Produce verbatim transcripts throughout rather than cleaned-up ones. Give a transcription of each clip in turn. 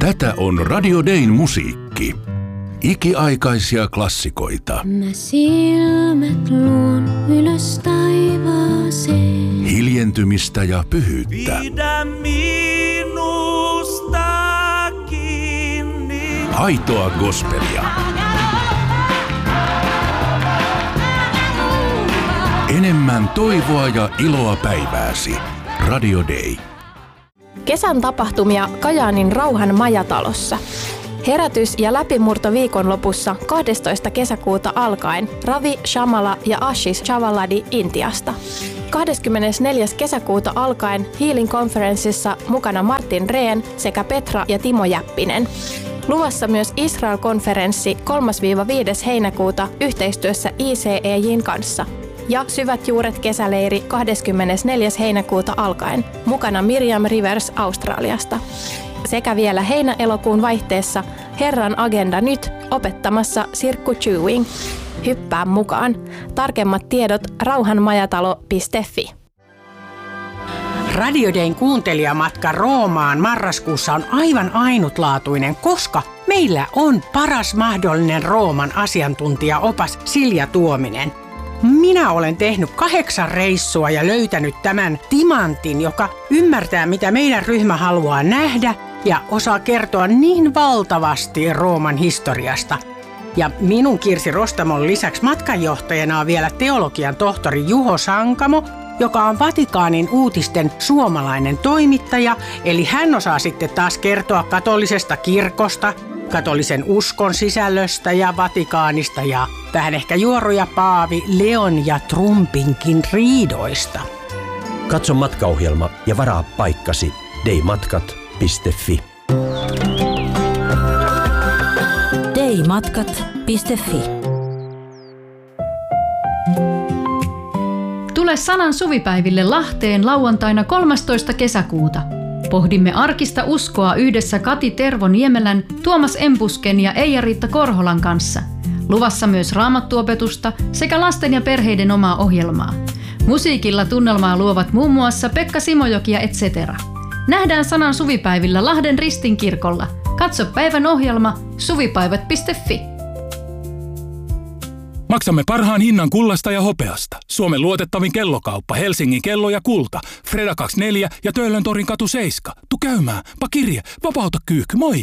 Tätä on Radio Dayn musiikki. Ikiaikaisia klassikoita. Mä silmät luon ylös taivaaseen. Hiljentymistä ja pyhyyttä. Pidä minusta kiinni. Aitoa gospelia. Enemmän toivoa ja iloa päivääsi. Radio Day. Kesän tapahtumia Kajaanin Rauhan majatalossa. Herätys ja läpimurto viikonlopussa kahdestoista kesäkuuta alkaen Ravi Shamala ja Ashish Chavaladi Intiasta. kahdeskymmenesneljäs kesäkuuta alkaen Healing Conferenceissa mukana Martin Rehn sekä Petra ja Timo Jäppinen. Luvassa myös Israel-konferenssi kolmas viides heinäkuuta yhteistyössä I C E J:n kanssa. Ja Syvät juuret kesäleiri kahdeskymmenesneljäs heinäkuuta alkaen, mukana Miriam Rivers Australiasta. Sekä vielä heinä-elokuun vaihteessa Herran agenda nyt opettamassa Sirkku Chewing. Hyppää mukaan. Tarkemmat tiedot rauhanmajatalo piste fi. Radio Dayn kuuntelijamatka Roomaan marraskuussa on aivan ainutlaatuinen, koska meillä on paras mahdollinen Rooman asiantuntijaopas Silja Tuominen. Minä olen tehnyt kahdeksan reissua ja löytänyt tämän timantin, joka ymmärtää, mitä meidän ryhmä haluaa nähdä ja osaa kertoa niin valtavasti Rooman historiasta. Ja minun Kirsi Rostamon lisäksi matkanjohtajana on vielä teologian tohtori Juho Sankamo, joka on Vatikaanin uutisten suomalainen toimittaja, eli hän osaa sitten taas kertoa katolisesta kirkosta, katolisen uskon sisällöstä ja Vatikaanista ja vähän ehkä juoruja Paavi Leon ja Trumpinkin riidoista. Katso matkaohjelma ja varaa paikkasi daymatkat piste fi. daymatkat piste fi. Tule Sanan suvipäiville Lahteen lauantaina kolmastoista kesäkuuta. Pohdimme arkista uskoa yhdessä Kati Tervo-Niemelän, Tuomas Empusken ja Eija-Riitta Korholan kanssa. Luvassa myös raamattuopetusta sekä lasten ja perheiden omaa ohjelmaa. Musiikilla tunnelmaa luovat muun muassa Pekka Simojoki ja et cetera. Nähdään Sanan suvipäivillä Lahden Ristinkirkolla. Katso päivän ohjelma suvipäivät piste fi. Maksamme parhaan hinnan kullasta ja hopeasta. Suomen luotettavin kellokauppa, Helsingin kello ja kulta. Freda kaksikymmentäneljä ja Töölöntorin katu seitsemän. Tu käymään. Pa kirje. Vapauta kyykky. Moi!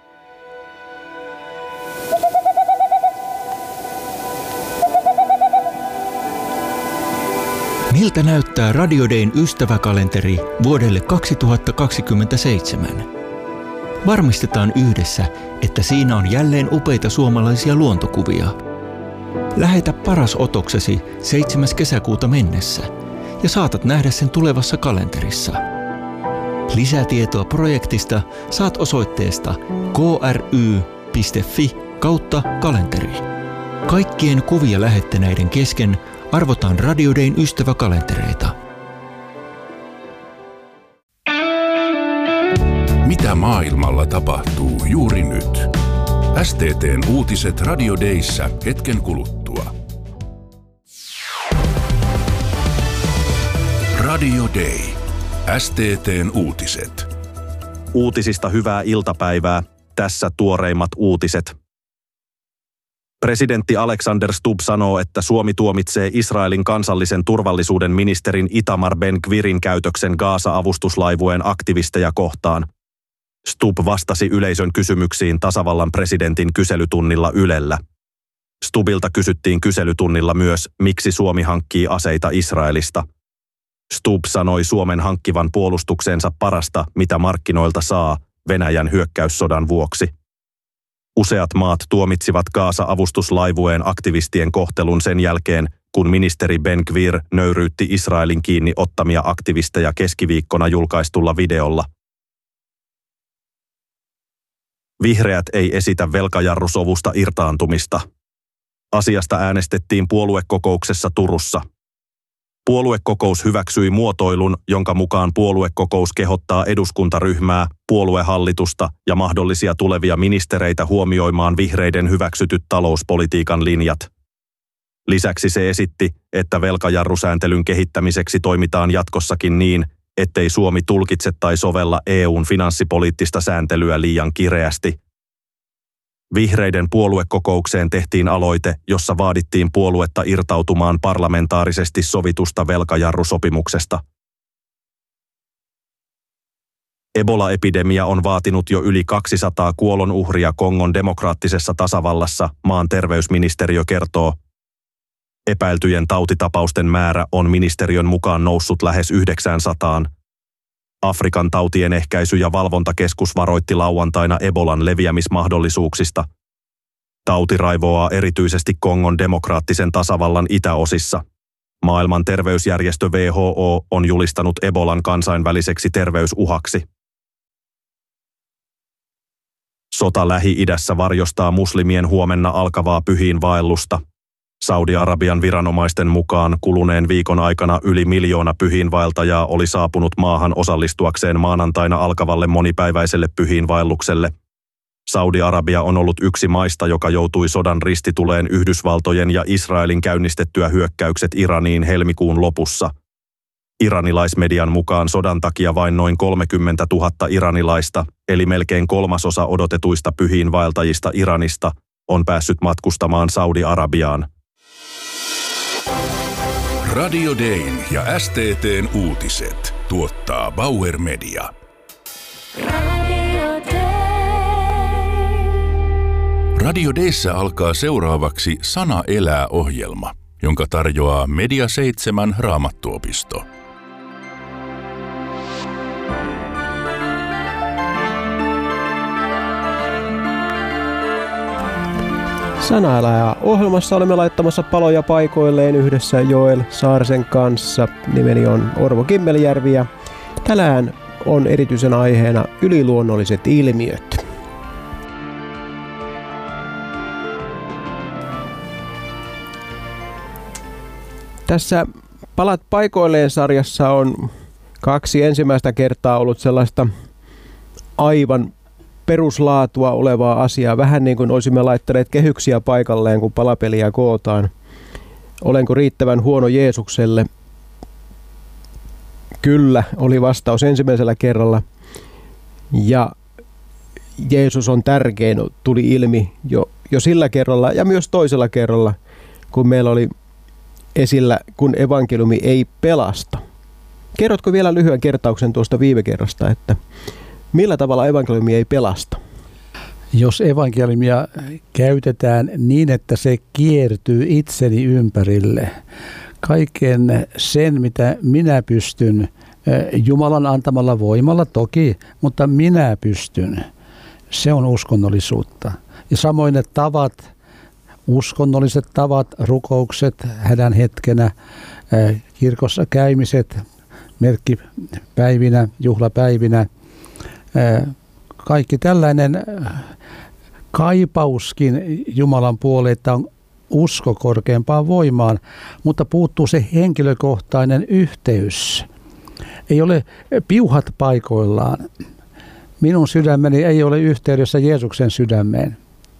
Miltä näyttää Radio Dayn ystäväkalenteri vuodelle kaksituhattakaksikymmentäseitsemän? Varmistetaan yhdessä, että siinä on jälleen upeita suomalaisia luontokuvia. Lähetä paras otoksesi seitsemäs kesäkuuta mennessä ja saatat nähdä sen tulevassa kalenterissa. Lisätietoa projektista saat osoitteesta kry piste fi kautta kalenteri. Kaikkien kuvia lähettäneiden kesken arvotaan Radio Dayn ystäväkalentereita. Mitä maailmalla tapahtuu juuri nyt? S T T:n uutiset Radio Dayssä hetken kuluttua. Radio Day. S T T:n uutiset. Uutisista hyvää iltapäivää. Tässä tuoreimmat uutiset. Presidentti Alexander Stubb sanoo, että Suomi tuomitsee Israelin kansallisen turvallisuuden ministerin Itamar Ben-Gvirin käytöksen Gaasa-avustuslaivueen aktivisteja kohtaan. Stubb vastasi yleisön kysymyksiin tasavallan presidentin kyselytunnilla Ylellä. Stubbilta kysyttiin kyselytunnilla myös, miksi Suomi hankkii aseita Israelista. Stubb sanoi Suomen hankkivan puolustukseensa parasta, mitä markkinoilta saa, Venäjän hyökkäyssodan vuoksi. Useat maat tuomitsivat Gaasa-avustuslaivueen aktivistien kohtelun sen jälkeen, kun ministeri Ben-Gvir nöyryytti Israelin kiinni ottamia aktivisteja keskiviikkona julkaistulla videolla. Vihreät ei esitä velkajarrusovusta irtaantumista. Asiasta äänestettiin puoluekokouksessa Turussa. Puoluekokous hyväksyi muotoilun, jonka mukaan puoluekokous kehottaa eduskuntaryhmää, puoluehallitusta ja mahdollisia tulevia ministereitä huomioimaan vihreiden hyväksytyt talouspolitiikan linjat. Lisäksi se esitti, että velkajarrusääntelyn kehittämiseksi toimitaan jatkossakin niin, ettei Suomi tulkitse tai sovella E U:n finanssipoliittista sääntelyä liian kireästi. Vihreiden puoluekokoukseen tehtiin aloite, jossa vaadittiin puoluetta irtautumaan parlamentaarisesti sovitusta velkajarrusopimuksesta. Ebola-epidemia on vaatinut jo yli kaksisataa kuolonuhria Kongon demokraattisessa tasavallassa, maan terveysministeriö kertoo. Epäiltyjen tautitapausten määrä on ministeriön mukaan noussut lähes yhdeksäänsataan. Afrikan tautien ehkäisy- ja valvontakeskus varoitti lauantaina Ebolan leviämismahdollisuuksista. Tauti raivoaa erityisesti Kongon demokraattisen tasavallan itäosissa. Maailman terveysjärjestö W H O on julistanut Ebolan kansainväliseksi terveysuhaksi. Sota Lähi-idässä varjostaa muslimien huomenna alkavaa pyhiinvaellusta. Saudi-Arabian viranomaisten mukaan kuluneen viikon aikana yli miljoona pyhiinvaeltajaa oli saapunut maahan osallistuakseen maanantaina alkavalle monipäiväiselle pyhiinvaellukselle. Saudi-Arabia on ollut yksi maista, joka joutui sodan ristituleen Yhdysvaltojen ja Israelin käynnistettyä hyökkäykset Iraniin helmikuun lopussa. Iranilaismedian mukaan sodan takia vain noin kolmekymmentätuhatta iranilaista, eli melkein kolmasosa odotetuista pyhiinvaeltajista Iranista, on päässyt matkustamaan Saudi-Arabiaan. Radio Dayn ja S T T:n uutiset tuottaa Bauer Media. Radio Dayssä alkaa seuraavaksi Sana elää -ohjelma, jonka tarjoaa Media seitsemän Raamattuopisto. Sana elää -ohjelmassa olemme laittamassa paloja paikoilleen yhdessä Joel Saarisen kanssa. Nimeni on Orvo Kimmeljärvi ja tänään on erityisen aiheena yliluonnolliset ilmiöt. Tässä Palat paikoilleen -sarjassa on kaksi ensimmäistä kertaa ollut sellaista aivan peruslaatua olevaa asiaa, vähän niin kuin olisimme laittaneet kehyksiä paikalleen, kun palapeliä kootaan. Olenko riittävän huono Jeesukselle? Kyllä, oli vastaus ensimmäisellä kerralla. Ja Jeesus on tärkein, tuli ilmi jo, jo sillä kerralla ja myös toisella kerralla, kun meillä oli esillä, kun evankeliumi ei pelasta. Kerrotko vielä lyhyen kertauksen tuosta viime kerrasta, että millä tavalla evankeliumi ei pelasta? Jos evankeliumia käytetään niin, että se kiertyy itseni ympärille, kaiken sen, mitä minä pystyn, Jumalan antamalla voimalla toki, mutta minä pystyn, se on uskonnollisuutta. Ja samoin ne tavat, uskonnolliset tavat, rukoukset, hädän hetkenä, kirkossa käymiset, merkkipäivinä, juhlapäivinä, kaikki tällainen kaipauskin Jumalan puoleen, että on usko korkeampaan voimaan, mutta puuttuu se henkilökohtainen yhteys. Ei ole piuhat paikoillaan. Minun sydämeni ei ole yhteydessä Jeesuksen sydämeen.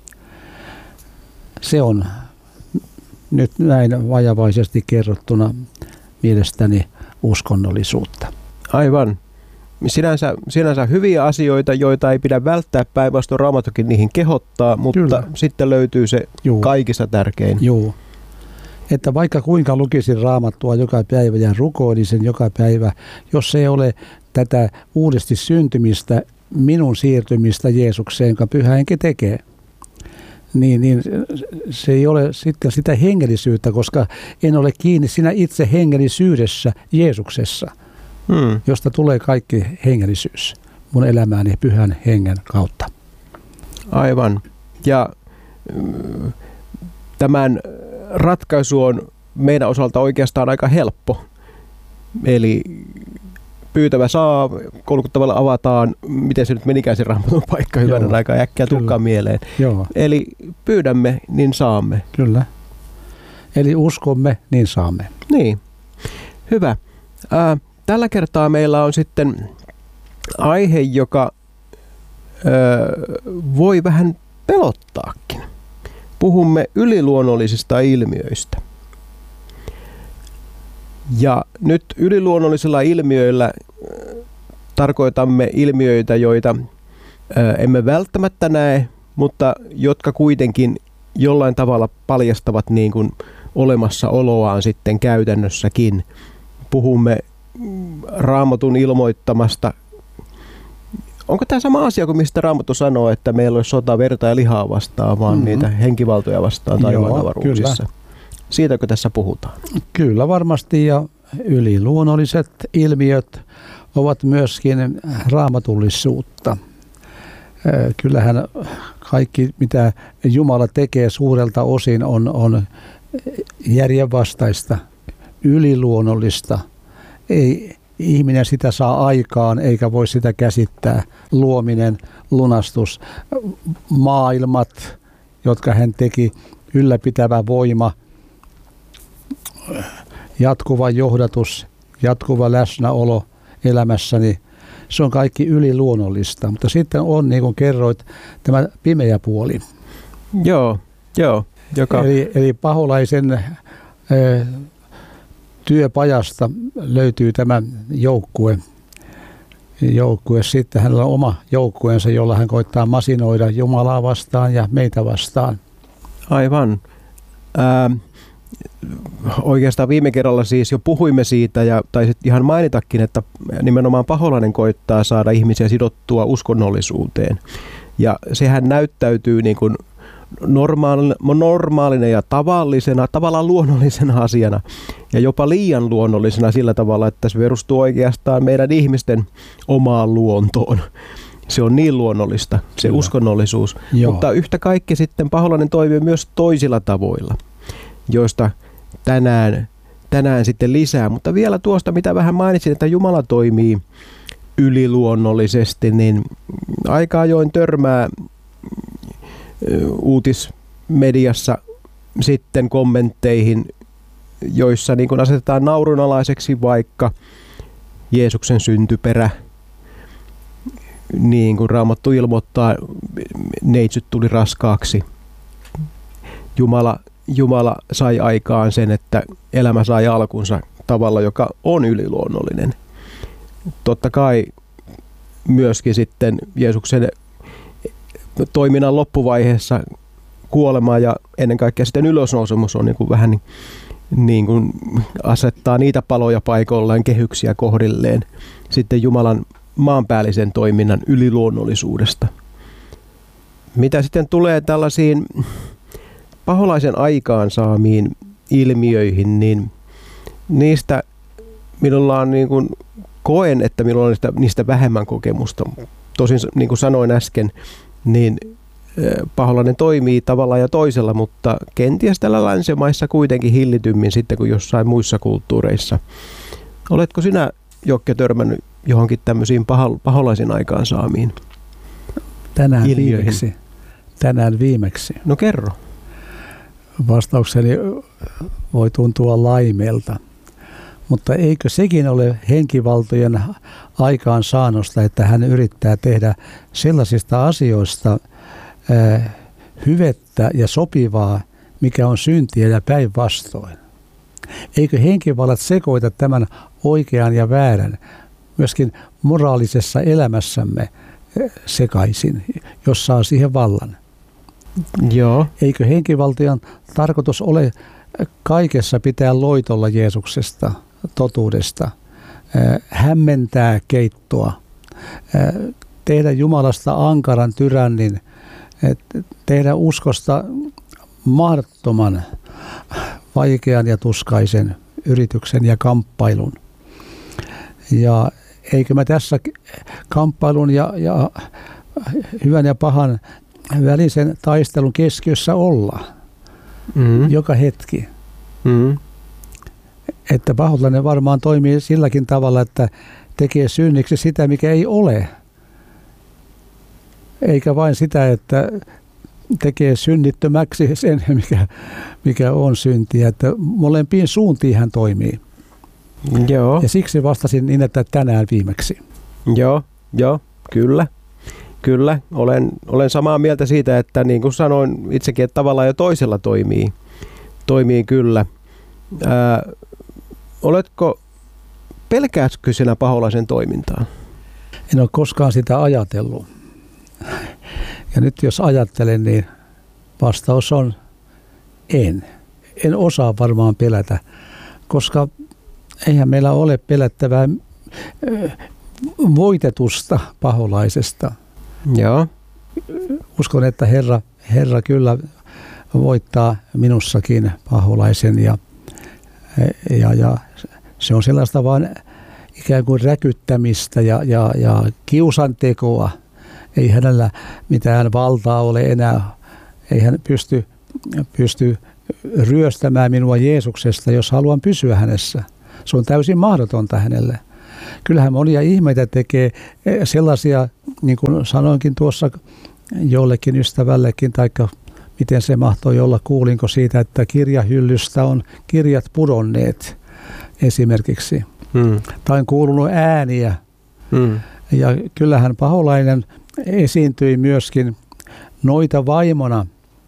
Se on nyt näin vajavaisesti kerrottuna mielestäni uskonnollisuutta. Aivan. Sinänsä, sinänsä hyviä asioita, joita ei pidä välttää, päinvastoin Raamattukin niihin kehottaa, mutta Kyllä. sitten löytyy se Juu. kaikista tärkein. Joo. Että vaikka kuinka lukisin Raamattua joka päivä ja rukoilisin joka päivä, jos ei ole tätä uudesti syntymistä, minun siirtymistä Jeesukseen, jonka Pyhä Henki tekee, niin, niin se ei ole sitten sitä hengellisyyttä, koska en ole kiinni siinä itse hengellisyydessä Jeesuksessa, hmm. josta tulee kaikki hengellisyys mun elämääni Pyhän Hengen kautta. Aivan. Ja tämän ratkaisu on meidän osalta oikeastaan aika helppo. Eli pyytävä saa, kolkuttavalla avataan, miten se nyt menikään se Raamatun paikka hyvänä aikaa äkkiä tukkaan mieleen. Joo. Eli pyydämme, niin saamme. Kyllä. Eli uskomme, niin saamme. Niin. Hyvä. Ää, tällä kertaa meillä on sitten aihe, joka ää, voi vähän pelottaakin. Puhumme yliluonnollisista ilmiöistä. Ja nyt yliluonnollisilla ilmiöillä tarkoitamme ilmiöitä, joita emme välttämättä näe, mutta jotka kuitenkin jollain tavalla paljastavat niin kuin olemassaoloaan sitten käytännössäkin. Puhumme Raamatun ilmoittamasta. Onko tämä sama asia kuin mistä Raamattu sanoo, että meillä olisi sota verta ja lihaa vastaan, vaan mm-hmm. niitä henkivaltoja vastaan taivaan avaruuksissa? Siitäkö tässä puhutaan? Kyllä varmasti, ja yliluonnolliset ilmiöt ovat myöskin raamatullisuutta. Kyllähän kaikki, mitä Jumala tekee suurelta osin, on, on järjenvastaista, yliluonnollista. Ei ihminen sitä saa aikaan eikä voi sitä käsittää. Luominen, lunastus, maailmat, jotka hän teki, ylläpitävä voima, jatkuva johdatus, jatkuva läsnäolo elämässäni. Se on kaikki yliluonnollista, mutta sitten on, niin kuin kerroit, tämä pimeä puoli. Joo, joo. Joka... Eli, eli paholaisen ö, työpajasta löytyy tämä joukkue. joukkue. Sitten hänellä on oma joukkueensa, jolla hän koittaa masinoida Jumalaa vastaan ja meitä vastaan. Aivan. Ää, oikeastaan viime kerralla siis jo puhuimme siitä, ja taisit ihan mainitakin, että nimenomaan paholainen koittaa saada ihmisiä sidottua uskonnollisuuteen. Ja sehän näyttäytyy niin kuin normaalina, normaalina ja tavallisena, tavallaan luonnollisena asiana ja jopa liian luonnollisena sillä tavalla, että se perustuu oikeastaan meidän ihmisten omaan luontoon. Se on niin luonnollista, se Kyllä. uskonnollisuus. Joo. Mutta yhtä kaikki sitten paholainen toimii myös toisilla tavoilla, joista tänään, tänään sitten lisää. Mutta vielä tuosta, mitä vähän mainitsin, että Jumala toimii yliluonnollisesti, niin aika ajoin törmää uutismediassa sitten kommentteihin, joissa niin kuin asetetaan naurunalaiseksi vaikka Jeesuksen syntyperä. Niin kuin Raamattu ilmoittaa, neitsyt tuli raskaaksi. Jumala, Jumala sai aikaan sen, että elämä sai alkunsa tavalla, joka on yliluonnollinen. Totta kai myöskin sitten Jeesuksen toiminnan loppuvaiheessa kuolema ja ennen kaikkea sitten ylösnousemus on niin kuin vähän niin, niin kuin asettaa niitä paloja paikoillaan, kehyksiä kohdilleen sitten Jumalan maanpäällisen toiminnan yliluonnollisuudesta. Mitä sitten tulee tällaisiin paholaisen aikaansaamiin ilmiöihin, niin niistä minulla on niin kuin, koen, että minulla on niistä, niistä vähemmän kokemusta. Tosin niin kuin sanoin äsken, niin paholainen toimii tavalla ja toisella, mutta kenties tällä länsimaissa kuitenkin hillitymmin sitten kuin jossain muissa kulttuureissa. Oletko sinä, Jokke, törmännyt johonkin tämmöisiin paholaisen aikaansaamiin Tänään ilmiöihin? viimeksi. Tänään viimeksi. No kerro. Vastaukseni voi tuntua laimelta, mutta eikö sekin ole henkivaltojen aikaansaannosta, että hän yrittää tehdä sellaisista asioista äh, hyvettä ja sopivaa, mikä on syntiä ja päinvastoin. Eikö henkivallat sekoita tämän oikean ja väärän myöskin moraalisessa elämässämme sekaisin, jos saa siihen vallan? Joo. Eikö henkivaltion tarkoitus ole kaikessa pitää loitolla Jeesuksesta, totuudesta, hämmentää keittoa, tehdä Jumalasta ankaran tyrännin, tehdä uskosta mahdottoman vaikean ja tuskaisen yrityksen ja kamppailun. Ja eikö me tässä kamppailun ja, ja hyvän ja pahan välisen taistelun keskiössä olla mm. joka hetki. Mm. Että paholainen varmaan toimii silläkin tavalla, että tekee synniksi sitä, mikä ei ole. Eikä vain sitä, että tekee synnittömäksi sen, mikä, mikä on syntiä. Että molempiin suuntiin hän toimii. Joo. Ja siksi vastasin niin, että tänään viimeksi. Joo, joo, kyllä. Kyllä, olen, olen samaa mieltä siitä, että niin kuin sanoin itsekin, että tavallaan jo toisella toimii, toimii kyllä. Ää, oletko, pelkäätkö sinä paholaisen toimintaa? En ole koskaan sitä ajatellut. Ja nyt jos ajattelen, niin vastaus on en. En osaa varmaan pelätä, koska eihän meillä ole pelättävää voitetusta paholaisesta. Joo. Uskon, että Herra, Herra kyllä voittaa minussakin paholaisen ja, ja, ja se on sellaista vain ikään kuin räkyttämistä ja, ja, ja kiusantekoa. Ei hänellä mitään valtaa ole enää. Ei hän pysty, pysty ryöstämään minua Jeesuksesta, jos haluan pysyä hänessä. Se on täysin mahdotonta hänelle. Kyllähän monia ihmeitä tekee sellaisia, niin kuin sanoinkin tuossa jollekin ystävällekin, taikka miten se mahtoi olla, kuulinko siitä, että kirjahyllystä on kirjat pudonneet esimerkiksi. Hmm. Tai on kuulunut ääniä. Hmm. Ja kyllähän paholainen esiintyi myöskin noita vaimona,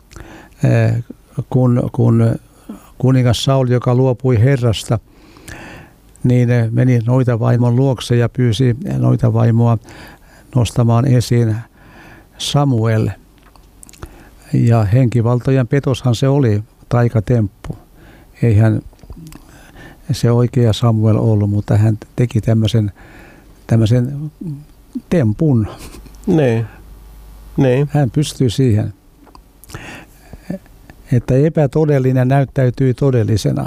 kun, kun kuningas Sauli, joka luopui Herrasta, niin meni noita vaimon luokse ja pyysi noita vaimoa nostamaan esiin Samuel. Ja henkivaltojen petoshan se oli taikatemppu. Eihän se oikea Samuel ollut, mutta hän teki tämmöisen, tämmöisen tempun. Niin. Niin. Hän pystyi siihen, että epätodellinen näyttäytyy todellisena.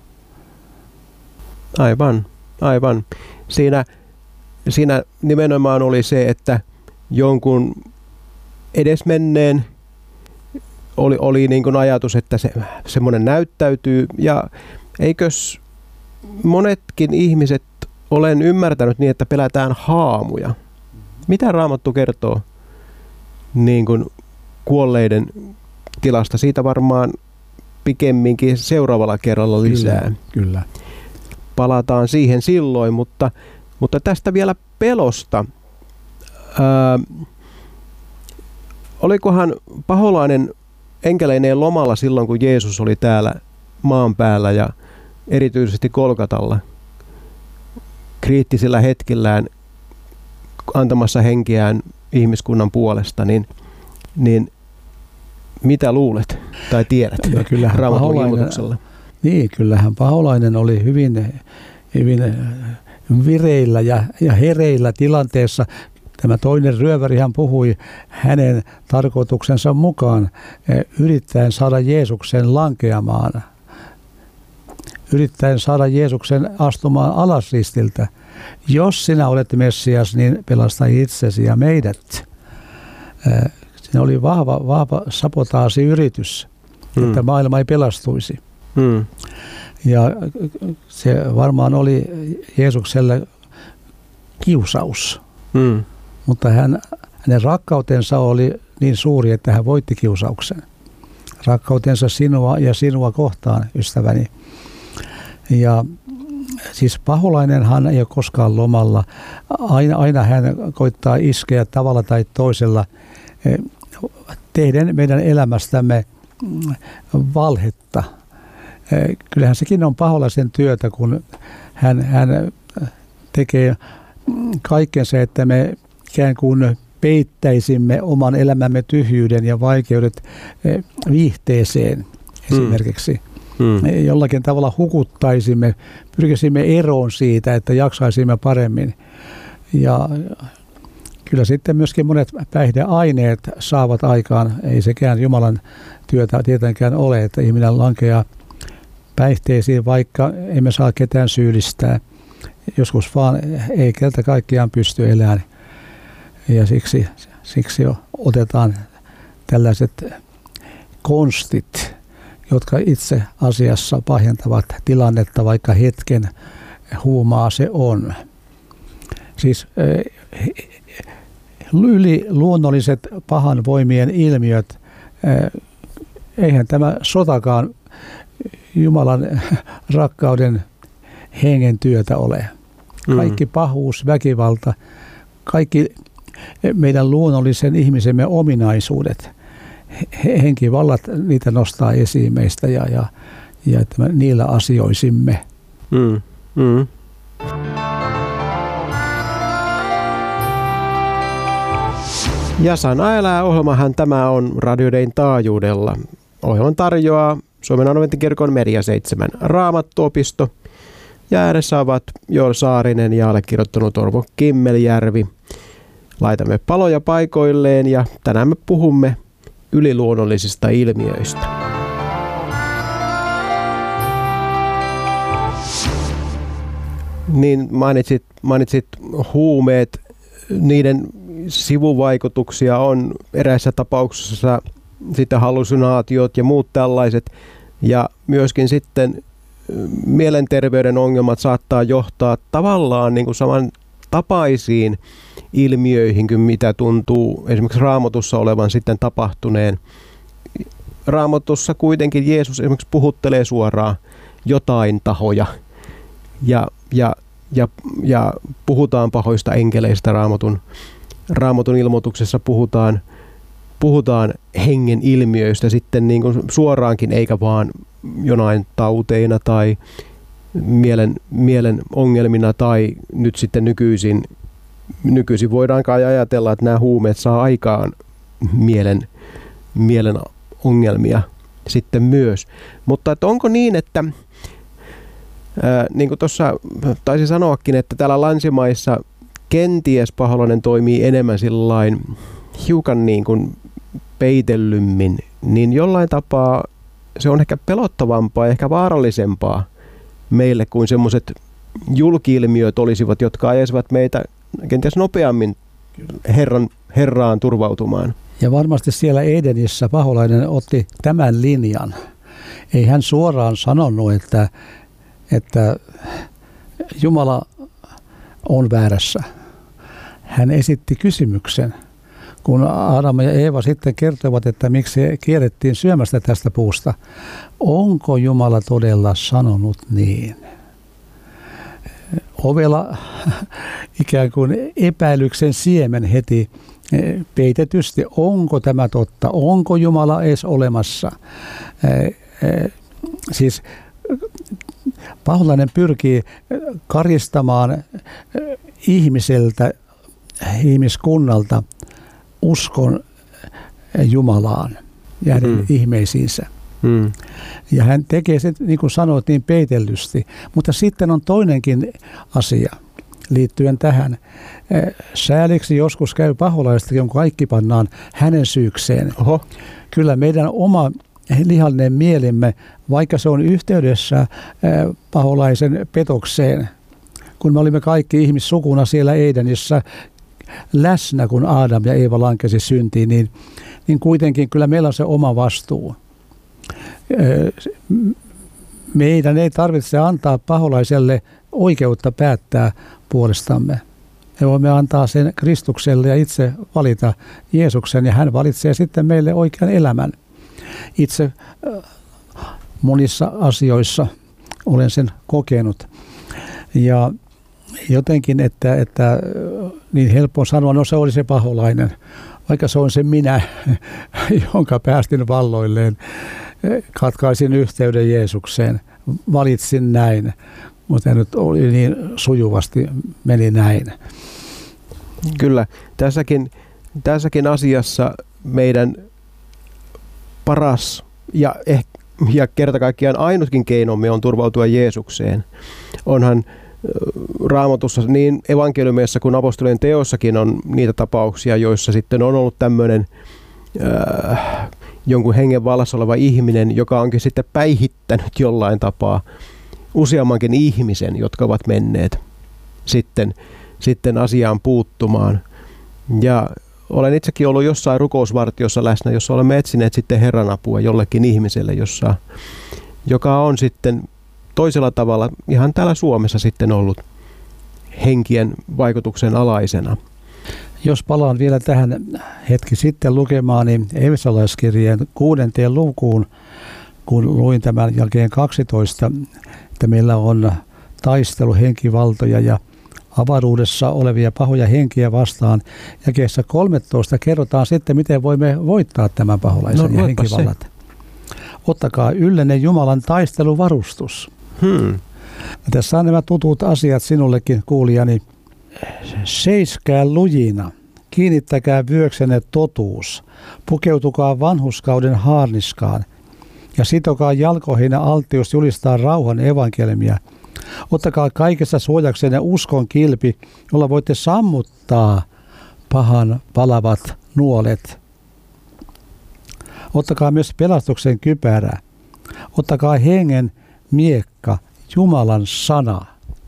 Aivan, aivan. Siinä, siinä nimenomaan oli se, että jonkun edesmenneen oli, oli niin kuin ajatus, että se, semmoinen näyttäytyy. Ja eikös monetkin ihmiset olen ymmärtänyt niin, että pelätään haamuja. Mitä Raamattu kertoo niin kuin kuolleiden tilasta? Siitä varmaan pikemminkin seuraavalla kerralla lisää. Kyllä, kyllä. Palataan siihen silloin, mutta, mutta tästä vielä pelosta. Ää, olikohan paholainen enkäleineen lomalla silloin, kun Jeesus oli täällä maan päällä ja erityisesti Golgatalla kriittisillä hetkillään antamassa henkeään ihmiskunnan puolesta, niin, niin mitä luulet tai tiedät Raamatun ilmoituksella? Niin, kyllähän paholainen oli hyvin, hyvin vireillä ja, ja hereillä tilanteessa. Tämä toinen ryövärihän puhui hänen tarkoituksensa mukaan yrittäen saada Jeesuksen lankeamaan. Yrittäen saada Jeesuksen astumaan alas ristiltä. Jos sinä olet Messias, niin pelasta itsesi ja meidät. Siinä oli vahva, vahva sabotaasiyritys, hmm. että maailma ei pelastuisi. Hmm. Ja se varmaan oli Jeesukselle kiusaus. Hmm. Mutta hän, hänen rakkautensa oli niin suuri, että hän voitti kiusauksen. Rakkautensa sinua ja sinua kohtaan, ystäväni. Ja siis paholainenhan ei ole koskaan lomalla. Aina, aina hän koittaa iskeä tavalla tai toisella tehden meidän elämästämme valhetta. Kyllähän sekin on paholaisen työtä, kun hän, hän tekee kaikkensa, että me ikään kuin peittäisimme oman elämämme tyhjyyden ja vaikeudet viihteeseen esimerkiksi. Hmm. Jollakin tavalla hukuttaisimme, pyrkisimme eroon siitä, että jaksaisimme paremmin. Ja kyllä sitten myöskin monet päihdeaineet saavat aikaan, ei sekään Jumalan työtä tietenkään ole, että ihminen lankeaa päihteisiin, vaikka emme saa ketään syyllistää. Joskus vaan ei kerta kaikkiaan pysty elämään. Ja siksi, siksi otetaan tällaiset konstit, jotka itse asiassa pahentavat tilannetta, vaikka hetken huumaa se on. Siis yli luonnolliset pahan voimien ilmiöt, eihän tämä sotakaan Jumalan rakkauden hengen työtä ole. Kaikki pahuus, väkivalta, kaikki meidän luonnollisen ihmisemme ominaisuudet, henkivallat, niitä nostaa esiin meistä ja, ja, ja että me niillä asioisimme. Mm. Mm. Ja Sana elää -ohjelmahan tämä on Radio Dayn taajuudella. Ohjelman tarjoaa Suomen Adventtikirkon Media seitsemän Raamattuopisto. Ja ääressä ovat Joel Saarinen ja allekirjoittanut Orvo Kimmeljärvi. Laitamme paloja paikoilleen ja tänään me puhumme yliluonnollisista ilmiöistä. Niin mainitsit, mainitsit huumeet, niiden sivuvaikutuksia on eräissä tapauksissa sitten hallusinaatiot ja muut tällaiset. Ja myöskin sitten mielenterveyden ongelmat saattaa johtaa tavallaan niin kuin samantapaisiin ilmiöihin kuin mitä tuntuu esimerkiksi Raamatussa olevan sitten tapahtuneen. Raamatussa kuitenkin Jeesus esimerkiksi puhuttelee suoraan jotain tahoja ja, ja, ja, ja puhutaan pahoista enkeleistä Raamatun, Raamatun ilmoituksessa puhutaan, puhutaan hengen ilmiöistä sitten niin kuin suoraankin eikä vaan jonain tauteina tai mielen, mielen ongelmina tai nyt sitten nykyisin, nykyisin voidaan kai ajatella, että nämä huumeet saa aikaan mielen, mielen ongelmia sitten myös. Mutta että onko niin, että ää, niin kuin tuossa taisin sanoakin, että täällä länsimaissa kenties paholainen toimii enemmän sillain hiukan niin kuin peitellymmin, niin jollain tapaa se on ehkä pelottavampaa ja ehkä vaarallisempaa meille kuin semmoiset julki-ilmiöt olisivat, jotka ajaisivat meitä kenties nopeammin Herran, Herraan turvautumaan. Ja varmasti siellä Edenissä paholainen otti tämän linjan. Ei hän suoraan sanonut, että, että Jumala on väärässä. Hän esitti kysymyksen. Kun Adam ja Eeva sitten kertovat, että miksi kiellettiin syömästä tästä puusta. Onko Jumala todella sanonut niin? Ovela ikään kuin epäilyksen siemen heti peitetysti. Onko tämä totta? Onko Jumala edes olemassa? Siis paholainen pyrkii karistamaan ihmiseltä, ihmiskunnalta uskon Jumalaan ja hänen mm. ihmeisiinsä. Mm. Ja hän tekee sen, niin kuin sanoit, niin peitellysti. Mutta sitten on toinenkin asia liittyen tähän. Sääliksi joskus käy paholaistakin, kun kaikki pannaan hänen syykseen. Oho. Kyllä meidän oma lihallinen mielimme, vaikka se on yhteydessä paholaisen petokseen, kun me olimme kaikki ihmissukuna siellä Edenissä läsnä, kun Adam ja Eeva lankesi syntiin, niin, niin kuitenkin kyllä meillä on se oma vastuu. Meidän ei tarvitse antaa paholaiselle oikeutta päättää puolestamme. Me voimme antaa sen Kristukselle ja itse valita Jeesuksen, ja hän valitsee sitten meille oikean elämän. Itse monissa asioissa olen sen kokenut. Ja jotenkin, että, että niin helppo sanoa, no se oli se paholainen, vaikka se on se minä, jonka päästin valloilleen, katkaisin yhteyden Jeesukseen, valitsin näin, mutta nyt oli niin sujuvasti, meni näin. Kyllä, tässäkin, tässäkin asiassa meidän paras ja, ehkä, ja kerta kaikkiaan ainutkin keinomme on turvautua Jeesukseen. Onhan Raamatussa niin evankeliumeissa kuin apostolien teossakin on niitä tapauksia, joissa sitten on ollut tämmöinen äh, jonkun hengen vallassa oleva ihminen, joka onkin sitten päihittänyt jollain tapaa useammankin ihmisen, jotka ovat menneet sitten, sitten asiaan puuttumaan. Ja olen itsekin ollut jossain rukousvartiossa läsnä, jossa olemme etsineet sitten Herran apua jollekin ihmiselle, jossa, joka on sitten toisella tavalla ihan täällä Suomessa sitten ollut henkien vaikutuksen alaisena. Jos palaan vielä tähän hetki sitten lukemaan, niin Efesolaiskirjeen kuudenteen lukuun, kun luin tämän jälkeen kaksitoista, että meillä on taistelu henkivaltoja ja avaruudessa olevia pahoja henkiä vastaan. Jakeessa kolmetoista kerrotaan sitten, miten voimme voittaa tämän paholaisen no, ja henkivallat. Se. Ottakaa yllenne Jumalan taisteluvarustus. Hmm. Tässä on nämä tutut asiat sinullekin, kuulijani. Seiskää lujina, kiinnittäkää vyöksenne totuus, pukeutukaa vanhuskauden haarniskaan ja sitokaa jalkoihinne alttius julistaa rauhan evankeliumia. Ottakaa kaikessa suojaksenne uskon kilpi, jolla voitte sammuttaa pahan palavat nuolet. Ottakaa myös pelastuksen kypärä. Ottakaa hengen miekka, Jumalan sana.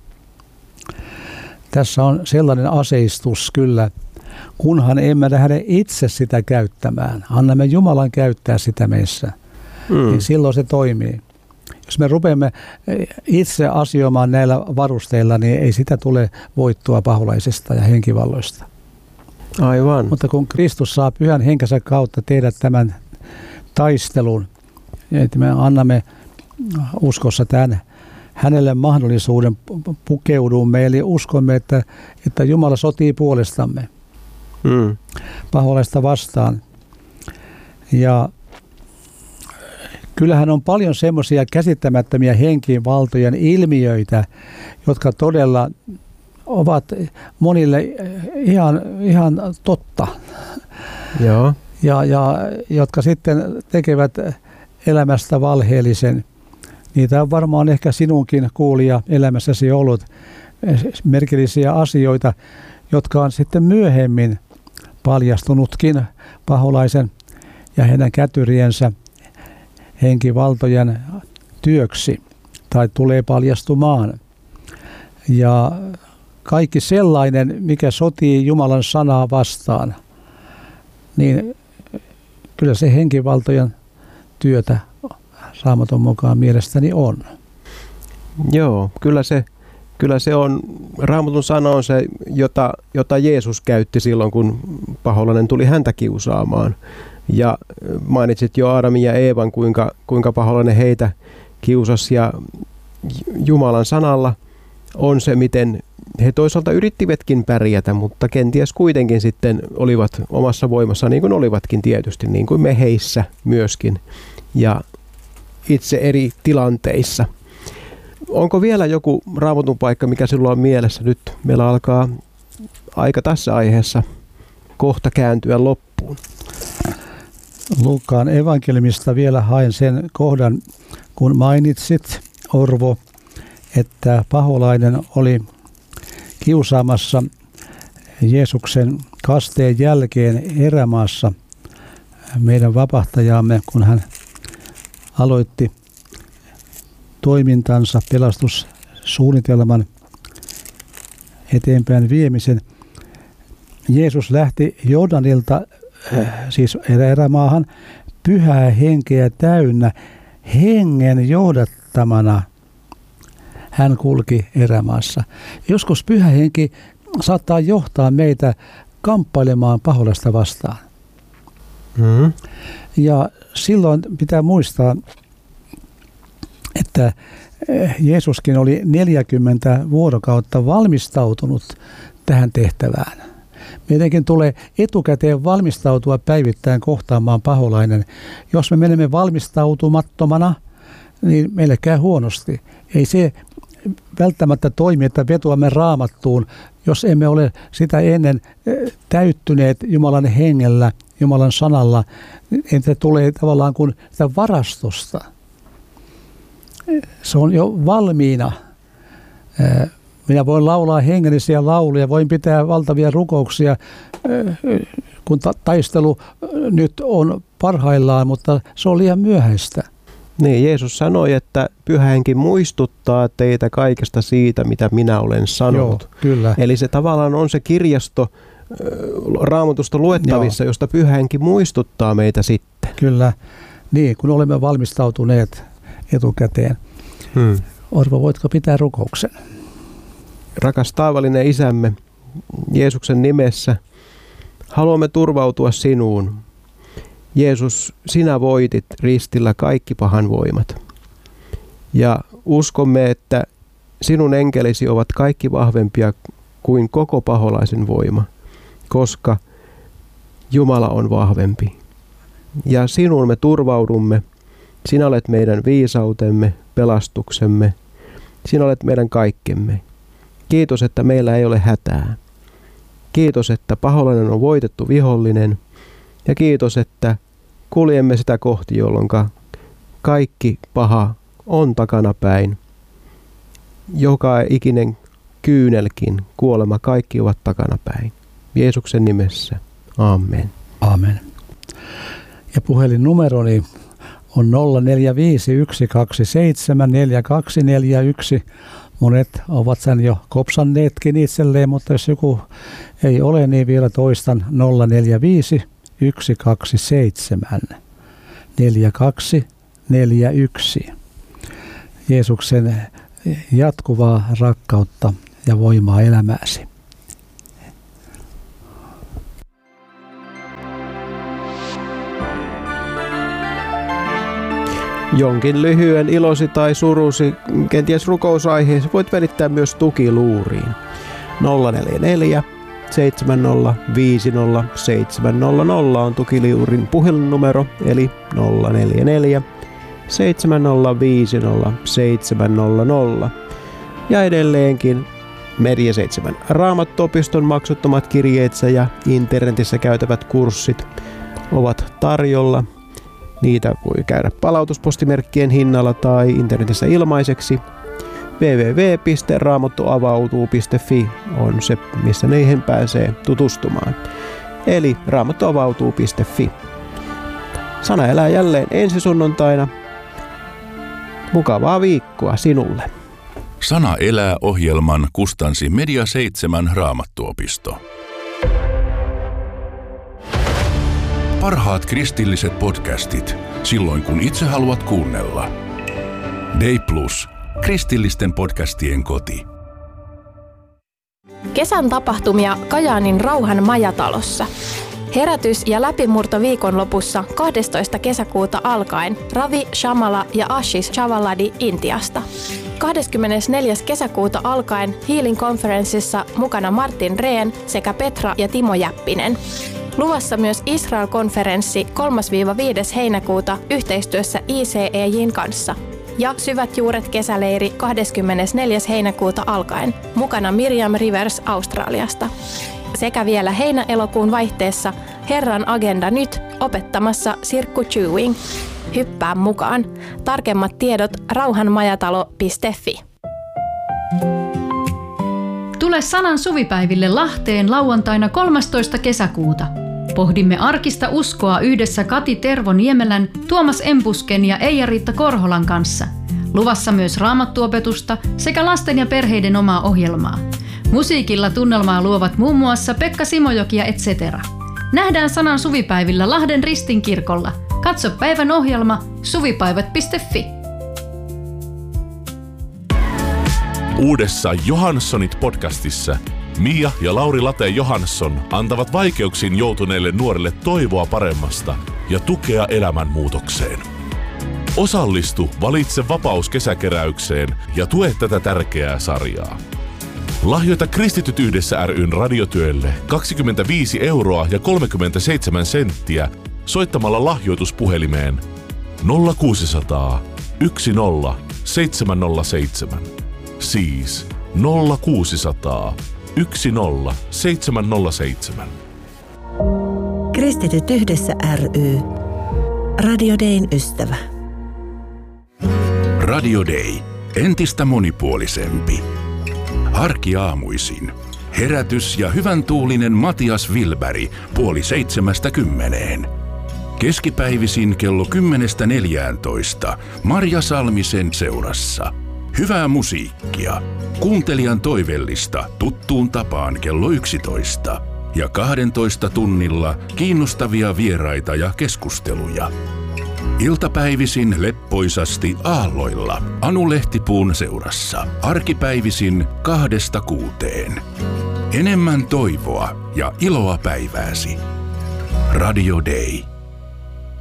Tässä on sellainen aseistus kyllä, kunhan emme lähde itse sitä käyttämään. Annamme Jumalan käyttää sitä meissä, mm. niin silloin se toimii. Jos me rupeamme itse asioimaan näillä varusteilla, niin ei sitä tule voittoa paholaisista ja henkivalloista. Aivan. Mutta kun Kristus saa pyhän henkensä kautta tehdä tämän taistelun, että me annamme uskossa tämän hänelle mahdollisuuden, pukeudumme, eli uskomme, että, että Jumala sotii puolestamme mm. paholaista vastaan. Ja kyllähän on paljon semmoisia käsittämättömiä henkivaltojen ilmiöitä, jotka todella ovat monille ihan, ihan totta. Joo. Ja, ja jotka sitten tekevät elämästä valheellisen. Niitä on varmaan ehkä sinunkin, kuulija, elämässäsi ollut merkillisiä asioita, jotka on sitten myöhemmin paljastunutkin paholaisen ja heidän kätyriensä henkivaltojen työksi tai tulee paljastumaan. Ja kaikki sellainen, mikä sotii Jumalan sanaa vastaan, niin kyllä se henkivaltojen työtä Raamatun mukaan mielestäni on. Joo, kyllä se, kyllä se on, Raamatun sana on se, jota, jota Jeesus käytti silloin, kun paholainen tuli häntä kiusaamaan. Ja mainitsit jo Aadamin ja Eevan, kuinka, kuinka paholainen heitä kiusasi, ja Jumalan sanalla on se, miten he toisaalta yrittivätkin pärjätä, mutta kenties kuitenkin sitten olivat omassa voimassa, niin kuin olivatkin tietysti, niin kuin me heissä myöskin, ja itse eri tilanteissa. Onko vielä joku Raamatun paikka, mikä sinulla on mielessä? Nyt meillä alkaa aika tässä aiheessa kohta kääntyä loppuun. Luukkaan evankeliumista vielä haen sen kohdan, kun mainitsit, Orvo, että paholainen oli kiusaamassa Jeesuksen kasteen jälkeen erämaassa meidän vapahtajaamme, kun hän aloitti toimintansa, pelastussuunnitelman eteenpäin viemisen. Jeesus lähti Jordanilta, siis erämaahan, pyhää henkeä täynnä, hengen johdattamana hän kulki erämaassa. Joskus pyhä henki saattaa johtaa meitä kamppailemaan paholaista vastaan. Mm-hmm. Ja silloin pitää muistaa, että Jeesuskin oli neljäkymmentä vuorokautta valmistautunut tähän tehtävään. Meidänkin tulee etukäteen valmistautua päivittäin kohtaamaan paholainen. Jos me menemme valmistautumattomana, niin meille käy huonosti. Ei se välttämättä toimi, että vetoamme Raamattuun, jos emme ole sitä ennen täyttyneet Jumalan hengellä, Jumalan sanalla, että tulee tavallaan kuin sitä varastosta. Se on jo valmiina. Minä voin laulaa hengellisiä lauluja, voin pitää valtavia rukouksia, kun ta- taistelu nyt on parhaillaan, mutta se on liian myöhäistä. Niin, Jeesus sanoi, että Pyhä Henki muistuttaa teitä kaikesta siitä, mitä minä olen sanonut. Joo, kyllä. Eli se tavallaan on se kirjasto Raamatusta luettavissa, Joo. josta Pyhä Henki muistuttaa meitä sitten. Kyllä, niin kun olemme valmistautuneet etukäteen. Hmm. Orvo, voitko pitää rukouksen? Rakas taivallinen Isämme, Jeesuksen nimessä haluamme turvautua sinuun. Jeesus, sinä voitit ristillä kaikki pahan voimat. Ja uskomme, että sinun enkelisi ovat kaikki vahvempia kuin koko paholaisen voima, koska Jumala on vahvempi. Ja sinuun me turvaudumme. Sinä olet meidän viisautemme, pelastuksemme Sinä olet meidän kaikkemme. Kiitos, että meillä ei ole hätää. Kiitos, että paholainen on voitettu vihollinen. Ja kiitos, että kuljemme sitä kohti, jolloin kaikki paha on takanapäin. Joka ikinen kyynelkin, kuolema, kaikki ovat takanapäin. Jeesuksen nimessä. Amen. Amen. Ja puhelinnumeroni on nolla neljä viisi yksi kaksi seitsemän neljä kaksi neljä yksi. Monet ovat sen jo kopsanneetkin itselleen, mutta jos joku ei ole, niin vielä toistan nolla neljä viisi yksi kaksi seitsemän neljä kaksi neljä yksi. Jeesuksen jatkuvaa rakkautta ja voimaa elämääsi. Jonkin lyhyen ilosi tai surusi, kenties rukousaiheesi, voit välittää myös tukiluuriin. nolla neljä neljä seitsemän nolla viisi nolla seitsemän nolla nolla on tukiluurin puhelinnumero, eli nolla neljä neljä seitsemän nolla viisi nolla seitsemän nolla nolla. Ja edelleenkin Media seitsemän Raamattuopiston maksuttomat kirjeetsä ja internetissä käytävät kurssit ovat tarjolla. Niitä voi käydä palautuspostimerkkien hinnalla tai internetissä ilmaiseksi. double-u double-u double-u piste raamattuavautuu piste fi on se, missä niihin pääsee tutustumaan. Eli raamattuavautuu piste fi. Sana elää jälleen ensi sunnuntaina. Mukavaa viikkoa sinulle. Sana elää -ohjelman kustansi Media seitsemän Raamattuopisto. Parhaat kristilliset podcastit, silloin kun itse haluat kuunnella. Day Plus, kristillisten podcastien koti. Kesän tapahtumia Kajaanin Rauhan majatalossa. Herätys- ja läpimurto viikonlopussa kahdestoista kesäkuuta alkaen Ravi, Shamala ja Ashish Chavaladi Intiasta. kahdeskymmenesneljäs kesäkuuta alkaen Healing Conferenceissa mukana Martin Rehn sekä Petra ja Timo Jäppinen. Luvassa myös Israel-konferenssi kolmas–viides heinäkuuta yhteistyössä I C E J:n kanssa. Ja Syvät juuret kesäleiri kahdeskymmenesneljäs heinäkuuta alkaen. Mukana Miriam Rivers Australiasta. Sekä vielä heinä-elokuun vaihteessa Herran agenda nyt opettamassa Sirkku Chewing. Hyppää mukaan. Tarkemmat tiedot rauhanmajatalo piste fi. Tule Sanan suvipäiville Lahteen lauantaina kolmastoista kesäkuuta. Pohdimme arkista uskoa yhdessä Kati Tervo Niemelän, Tuomas Empusken ja Eija-Riitta Korholan kanssa. Luvassa myös raamattuopetusta sekä lasten ja perheiden omaa ohjelmaa. Musiikilla tunnelmaa luovat muun muassa Pekka Simojoki ja et cetera. Nähdään Sanan suvipäivillä Lahden Ristinkirkolla. Katso päivän ohjelma suvipäivät piste fi. Uudessa Johanssonit podcastissa Mia ja Lauri Late Johansson antavat vaikeuksiin joutuneille nuorille toivoa paremmasta ja tukea elämänmuutokseen. Osallistu Valitse vapaus -kesäkeräykseen ja tue tätä tärkeää sarjaa. Lahjoita Kristityt yhdessä ry:n radiotyölle kaksikymmentäviisi euroa ja kolmekymmentäseitsemän senttiä soittamalla lahjoituspuhelimeen nolla kuusi nolla nolla yksi nolla seitsemän nolla seitsemän. Siis nolla kuusi nolla nolla yksi nolla seitsemän nolla seitsemän. Kristityt yhdessä ry. Radio Dayn ystävä. Radio Day. Entistä monipuolisempi. Arkiaamuisin. Herätys ja hyvän tuulinen Matias Wilberg puoli seitsemästä kymmeneen. Keskipäivisin kello kymmenestä neljääntoista Marja Salmisen seurassa. Hyvää musiikkia. Kuuntelijan toivellista tuttuun tapaan kello yksitoista. Ja kahdentoista tunnilla kiinnostavia vieraita ja keskusteluja. Iltapäivisin leppoisasti aalloilla Anu Lehtipuun seurassa. Arkipäivisin kahdesta kuuteen. Enemmän toivoa ja iloa päivääsi. Radio Day.